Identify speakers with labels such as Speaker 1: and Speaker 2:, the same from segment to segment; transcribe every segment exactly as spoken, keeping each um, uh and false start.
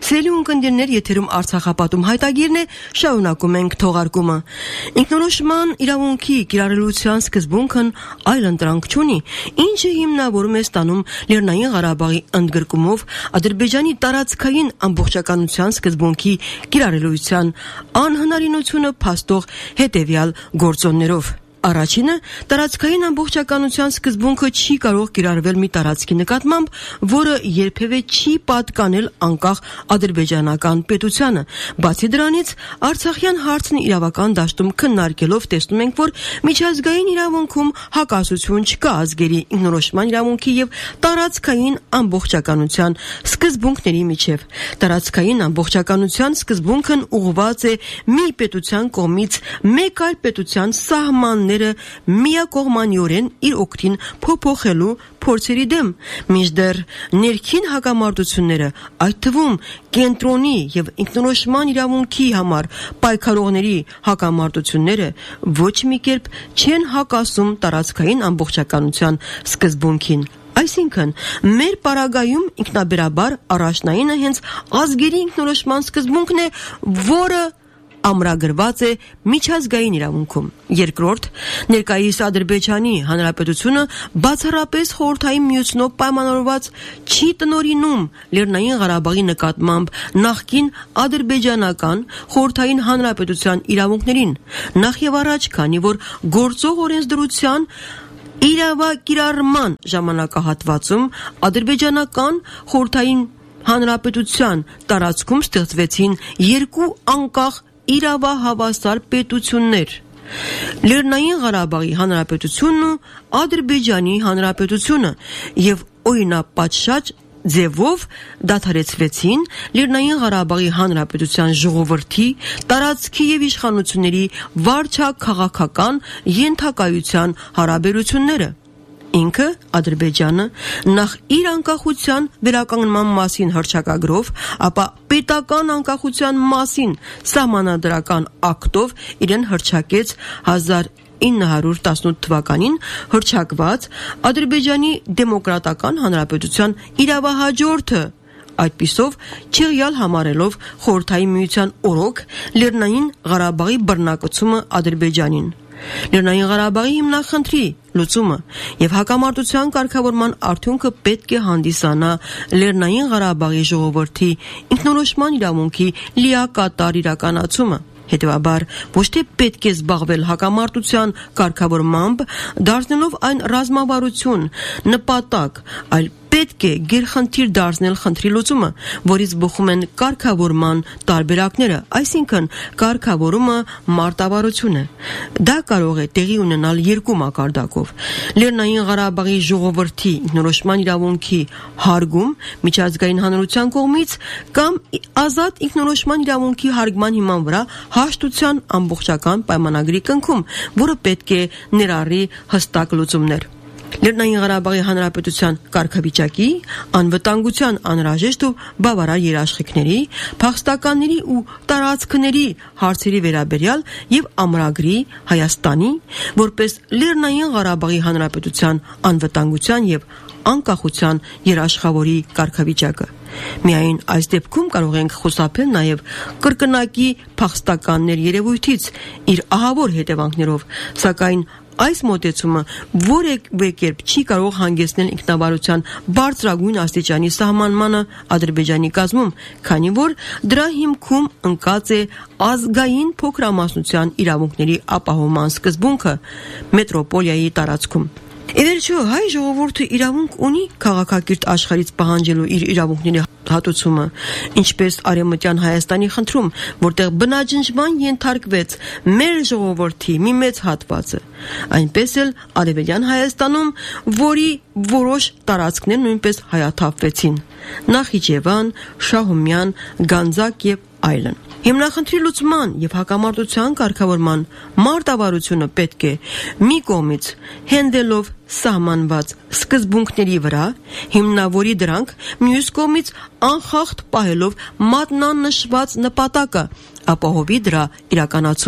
Speaker 1: Սելի ունկնդիրներ եթերում Արցախապատում հայտագիրն է, շարունակում ենք թողարկումը։ Ինքնորոշման իրավունքի կիրառելիության սկզբունքն այլ ընտրանք չունի, ինչը հիմնավորում է ստանում Լեռնային Ղարաբաղի ընդգրկումով Ադրբեջանի տարածքային ամբողջականության սկզբունքի կիրառելիության անհնարինությունը փաստող հետևյալ գործոններով։ Առաջինը, տարածքային ամբողջականության սկզբունքը չի կարող կիրառվել մի տարածքի նկատմամբ, որը երբևէ չի պատկանել անկախ ադրբեջանական պետությանը։ Բացի դրանից, Արցախյան հարցն իրավական դաշտում քննարկելով տեսնում ենք, որ միջազգային իրավունքում հակասություն չկա ազգերի ինքնորոշման իրավունքի եւ տարածքային ամբողջականության սկզբունքների միջև։ Տարածքային ամբողջականության սկզբունքն ուղղված է մի պետության կողմից մեկ այլ պետության սահմաններ միակողմանիորեն իր օգտին փոփոխելու փորձերի դեմ, մինչդեռ ներքին հակամարտությունները, այդ թվում կենտրոնի եւ ինքնորոշման իրավունքի համար պայքարողների հակամարտությունները ոչ մի կերպ չեն հակասում տարածքային ամբողջականության սկզբունքին։ Այսինքն, մեր պարագայում ինքնաբերաբար առաջնայինը հենց ազգերի ինքնորոշման սկզբունքն է, որը ամրագրված է միջազգային իրավունքում։ Երկրորդ, ներկայիս Ադրբեջանի Հանրապետությունը բացառապես խորհրդային միությունով պայմանավորված չի տնօրինում Լեռնային Ղարաբաղի նկատմամբ նախկին ադրբեջանական խորհրդային հանրապետության իրավունքներին, նախ եւ առաջ, քանի որ գործող օրենսդրության իրավակիրառման ժամանակահատվածում ադրբեջանական խորհրդային հանրապետության տարածքում ստեղծվեցին երկու անկախ իրավահավասար պետություններ՝ Լեռնային Ղարաբաղի Հանրապետությունն ու Ադրբեջանի Հանրապետությունը, եւ օրինապատշաճ ձևով դադարեցվեցին Լեռնային Ղարաբաղի Հանրապետության ժողովրդի, տարածքի եւ իշխանությունների վարչաքաղաքական ենթակայության հարաբերությունները։ Ինքը Ադրբեջանը նախ իր անկախության վերականգնման մասին հռչակագրով, ապա պետական անկախության մասին սահմանադրական ակտով իրեն հռչակեց հազար ինը հարյուր տասնութ թվականին հռչակված Ադրբեջանի Դեմոկրատական Հանրապետության իրավահաջորդը, այդպիսով չեղյալ համարելով խորհրդային միության օրոք Լեռնային Ղարաբաղի բռնակցումը Ադրբեջանին։ Լեռնային Ղարաբաղի հիմնախնդրի լուծումը եւ հակամարտության կարգավորման արդյունքը պետք է հանդիսանա Լեռնային Ղարաբաղի ժողովրդի ինքնորոշման իրավունքի լիակատար իրականացումը։ Հետևաբար, ոչ թե պետք է զբաղվել հակամարտության կարգավորմամբ, դարձնելով այն ռազմավարություն, նպատակ, այլ պետք է գերխնդիր դարձնել խնդրի լուծումը, որից բխում են կարգավորման տարբերակները, այսինքն կարգավորումը մարտավարություն է։ Դա կարող է տեղի ունենալ երկու մակարդակով՝ Լեռնային Ղարաբաղի ժողովրդի ինքնորոշման իրավունքի հարգում միջազգային հանրության կողմից կամ ազատ ինքնորոշման իրավունքի հարգման հիման վրա հաշտության ամբողջական պայմանագրի կնքում, որը պետք է ներառի հստակ լուծումներ։ Լեռնային Ղարաբաղի Հանրապետության կարգավիճակի, անվտանգության անհրաժեշտ ու բավարար երաշխիքների, փախստականների ու տարածքների հարցերի վերաբերյալ եւ ամրագրի Հայաստանի, որպես Լեռնային Ղարաբաղի Հանրապետության անվտանգության եւ անկախության երաշխավորի կարգավիճակը։ Միայն այս դեպքում կարող ենք խուսափել նաև կրկնակի փախստականներ երևույթից իր ահավոր հետևանքներով, սակայն այս մոտեցումը որևէ կերպ չի կարող հանգեցնել ինքնավարության բարձրագույն աստիճանի սահմանմանը Ադրբեջանի կազմում, քանի որ դրա հիմքում ընկած է ազգային փոքրամասնության իրավունքների ապահովման սկզբունքը մետրոպոլիայի տարածքում։ Իվերջո, հայ ժողովուրդը իրավունք ունի քաղաքակիրթ աշխարհից պահանջելու իր իրավունքների հատուցումը, ինչպես Արևմտյան Հայաստանի խնդրում, որտեղ բնաջնջման ենթարկվեց մեր ժողովրդի մի մեծ հատվածը, այնպես էլ Արևելյան Հայաստանում, որի որոշ տարածքներ նույնպես հայաթափվեցին՝ Նախիջևան, Շահումյան, Գանձակ եւ այլն։ Հիմնախնդրի լուծման եւ հակամարտության կարգավորման մարտավարությունը պետք է մի կողմից հենվելով սահմանված սկզբունքների վրա հիմնավորի դրանք, մյուս կողմից անխախտ պահելով մատնանշված նպատակը, ապահովի դրա իրականացումը։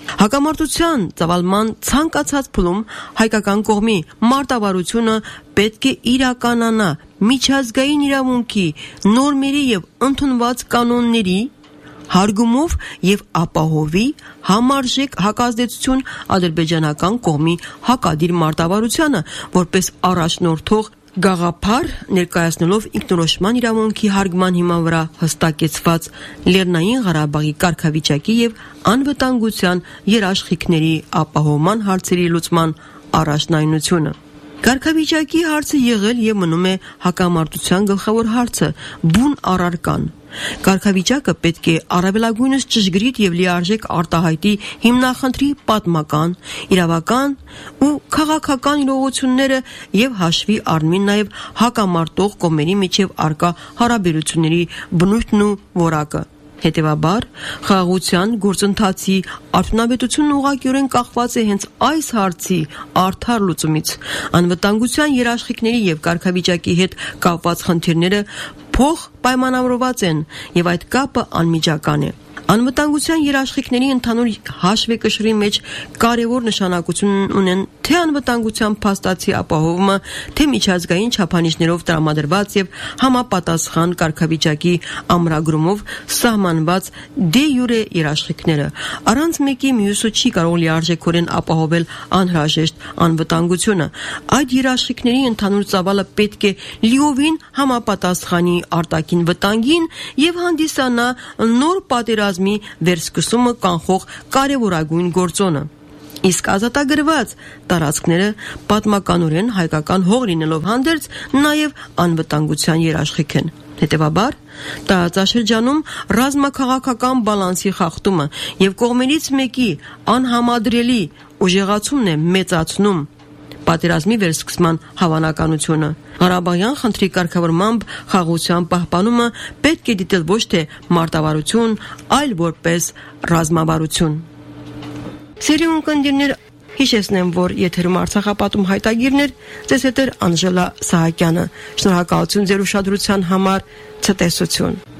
Speaker 1: Հակամարտության ծավալման ցանկացած փուլում հայկական կողմի մարտավարությունը պետք է իրականանա միջազգային իրավունքի նորմերի եւ ընդունված կանոնների հարգումով եւ ապահովի համարժեք հակազդեցություն ադրբեջանական կողմի հակադիր մարտավարությանը որպես առաջնորդող գաղափար ներկայացնելով ինքնորոշման իրավունքի հարգման հիման վրա հստակեցված Լեռնային Ղարաբաղի կարգավիճակի եւ անվտանգության երաշխիքների ապահովման հարցերի լուծման առաջնայնությունը։ Կարգավիճակի հարցը եղել եւ մնում է հակամարտության գլխավոր հարցը՝ բուն առարկան։ Կարգավիճակը պետք է առավելագույնս ճշգրիտ եւ լիարժեք արտահայտի հիմնախնդրի պատմական, իրավական ու քաղաքական իրողությունները եւ հաշվի առնի նաեւ հակամարտող կողմերի միջև արկա հարաբերությունների բնույթն ու որակը։ Հետևաբար, խաղաղության գործընթացի արդյունավետությունն ուղղակիորեն կախված է հենց այս հարցի արդար լուծումից։ Անվտանգության երաշխիքների եւ կարգավիճակի հետ կապված խնդիրները փոխ պայմանավորված են եւ այդ կապը անմիջական է։ Անվտանգության երաշխիքների ընդհանուր հաշվեկշռի մեջ կարևոր նշանակություն ունեն թե անվտանգության փաստացի ապահովումը, թե միջազգային չափանիշներով տրամադրված եւ համապատասխան կարգավիճակի ամրագրումով սահմանված դե յուրե երաշխիքները։ Առանց մեկի մյուսը չի կարող լիարժեքորեն ապահովել անհրաժեշտ անվտանգությունը։ Այդ երաշխիքների ընդհանուր ծավալը պետք է լիովին համապատասխանի արտաքին վտանգին եւ հանդիսանա նոր պատերազմի վերսկսումը կանխող կարևորագույն գործոնը։ Իսկ ազատագրված տարածքները պատմականորեն հայկական հող լինելով հանդերձ նաև անվտանգության երաշխիք են։ Հետևաբար, տարածաշրջանում ռազմաքաղաքական բալանսի խախտումը եւ կողմերից մեկի անհամադրելի ուժեղացումն է մեծացնում պատերազմի վերսկսման հավանականությունը։ Ղարաբաղյան խնդրի կարգավորմամբ խաղաղության պահպանումը պետք է դիտել ոչ թե մարտավարություն, այլ որպես ռազմավարություն։ Սիրելի ունկնդիրներ, հիշեցնեմ, որ եթերում Արցախապատում հայտագիրներ, ձեզ հետ է Անժելա Սահակյանը։ Շնորհակալություն ձեր ուշադրության համար, ցտեսություն։